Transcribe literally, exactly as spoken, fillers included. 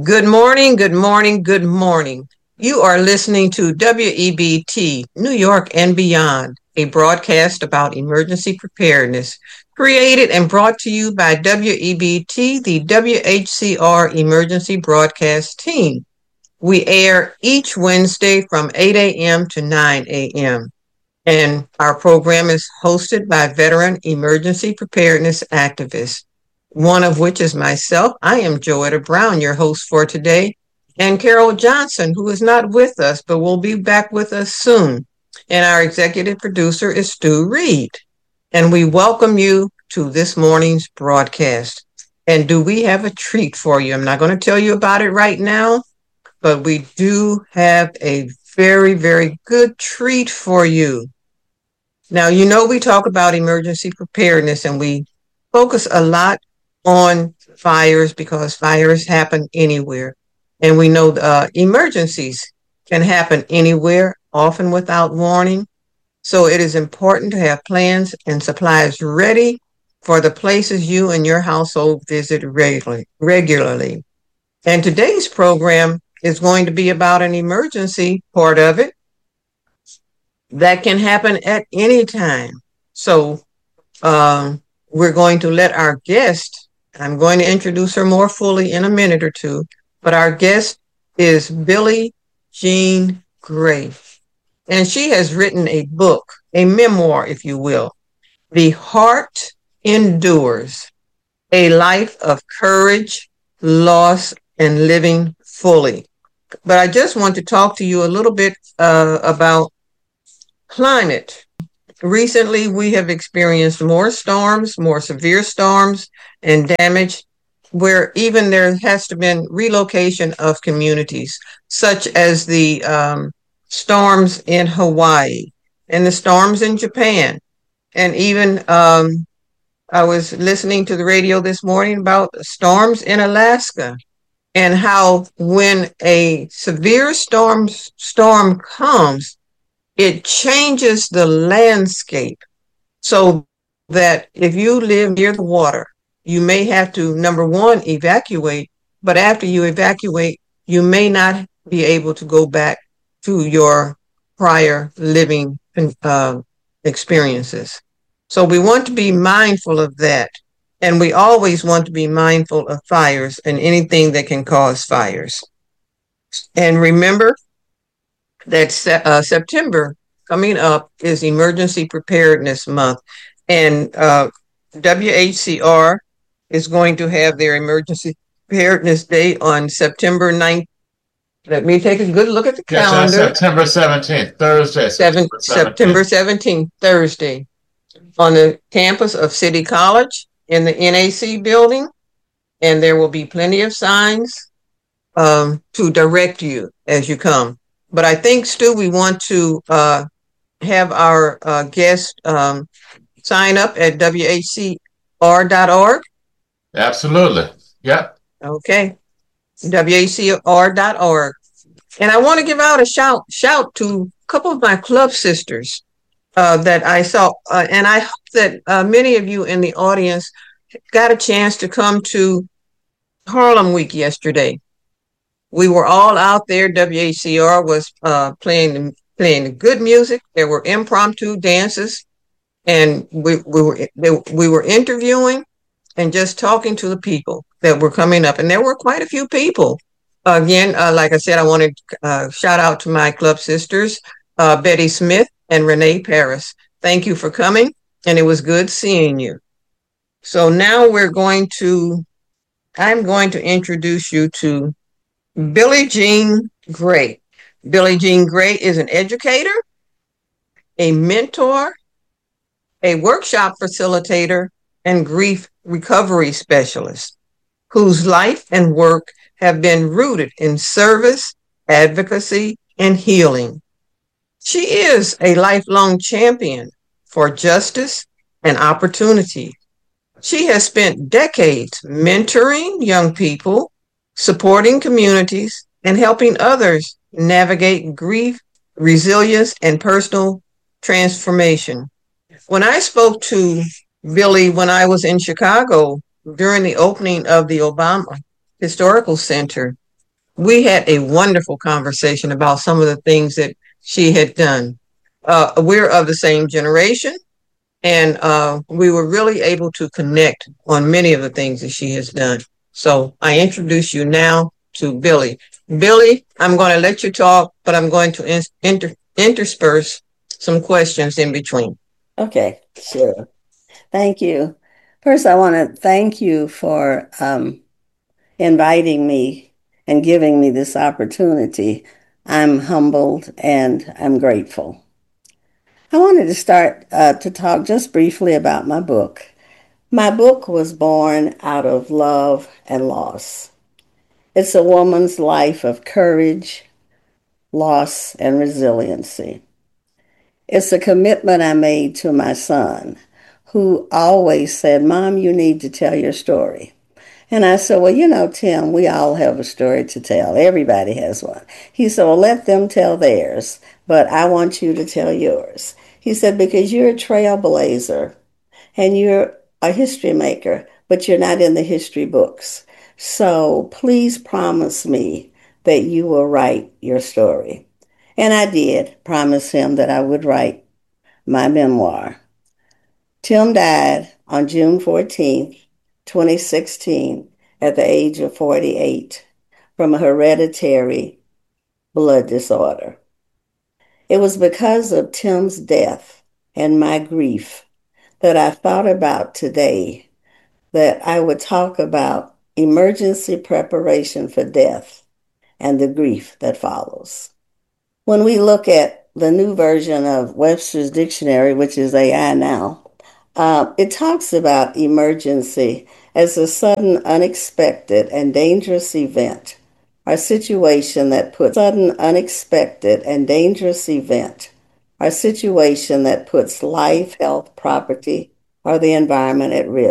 Good morning, good morning, good morning. You are listening to W E B T, New York and Beyond, a broadcast about emergency preparedness, created and brought to you by W E B T, the W H C R Emergency Broadcast Team. We air each Wednesday from eight a.m. to nine a.m., and our program is hosted by veteran emergency preparedness activists, one of which is myself. I am Joetta Brown, your host for today, and Carol Johnson, who is not with us, but will be back with us soon. And our executive producer is Stu Reed. And we welcome you to this morning's broadcast. And do we have a treat for you? I'm not going to tell you about it right now, but we do have a very, very good treat for you. Now, you know, we talk about emergency preparedness and we focus a lot on fires because fires happen anywhere. And we know uh, emergencies can happen anywhere, often without warning. So it is important to have plans and supplies ready for the places you and your household visit regularly. regularly. And today's program is going to be about an emergency part of it that can happen at any time. So um, we're going to let our guest, I'm going to introduce her more fully in a minute or two, but our guest is Billie Jean Gray. And she has written a book, a memoir, if you will, The Heart Endures, a life of courage, loss, and living fully. But I just want to talk to you a little bit uh, about climate. Recently, we have experienced more storms, more severe storms and damage, where even there has to be relocation of communities, such as the um, storms in Hawaii and the storms in Japan. And even um, I was listening to the radio this morning about storms in Alaska and how when a severe storm storm comes, it changes the landscape so that if you live near the water, you may have to, number one, evacuate, but after you evacuate, you may not be able to go back to your prior living uh, experiences. So we want to be mindful of that. And we always want to be mindful of fires and anything that can cause fires. And remember, that se- uh, September coming up is Emergency Preparedness Month, and uh, W H C R is going to have their Emergency Preparedness Day on September ninth. Let me take a good look at the Yes, calendar. that's September seventeenth, Thursday. Seven, September seventeenth, Thursday, on the campus of City College in the N A C building, and there will be plenty of signs um, to direct you as you come. But I think, Stu, we want to uh, have our uh, guest um, sign up at W H C R dot org. Absolutely. Yep. Okay. W H C R dot org. And I want to give out a shout shout to a couple of my club sisters uh, that I saw. Uh, and I hope that uh, many of you in the audience got a chance to come to Harlem Week yesterday. We were all out there. W H C R was uh, playing playing good music. There were impromptu dances, and we we were we were interviewing and just talking to the people that were coming up. And there were quite a few people. Again, uh, like I said, I wanted to uh, shout out to my club sisters, uh, Betty Smith and Renee Paris. Thank you for coming, and it was good seeing you. So now we're going to. I'm going to introduce you to Billie Jean Gray. Billie Jean Gray is an educator, a mentor, a workshop facilitator, and grief recovery specialist whose life and work have been rooted in service, advocacy, and healing. She is a lifelong champion for justice and opportunity. She has spent decades mentoring young people, supporting communities, and helping others navigate grief, resilience, and personal transformation. When I spoke to Billie when I was in Chicago during the opening of the Obama Historical Center, We had a wonderful conversation about some of the things that she had done. Uh, we're of the same generation, and uh, we were really able to connect on many of the things that she has done. So I introduce you now to Billy. Billy, I'm going to let you talk, but I'm going to in- inter- intersperse some questions in between. Okay, sure. Thank you. First, I want to thank you for um, inviting me and giving me this opportunity. I'm humbled and I'm grateful. I wanted to start uh, to talk just briefly about my book. My book was born out of love and loss. It's a woman's life of courage, loss, and resiliency. It's a commitment I made to my son, who always said, Mom, you need to tell your story. And I said, well, you know, Tim, we all have a story to tell. Everybody has one. He said, well, let them tell theirs, but I want you to tell yours. He said, because you're a trailblazer and you're a history maker, but you're not in the history books. So please promise me that you will write your story. And I did promise him that I would write my memoir. Tim died on June fourteenth, twenty sixteen, at the age of forty-eight from a hereditary blood disorder. It was because of Tim's death and my grief that I thought about today that I would talk about emergency preparation for death and the grief that follows. When we look at the new version of Webster's Dictionary, which is A I now, uh, it talks about emergency as a sudden, unexpected, and dangerous event or situation that puts sudden, unexpected, and dangerous event or situation that puts life, health, property, or the environment at risk.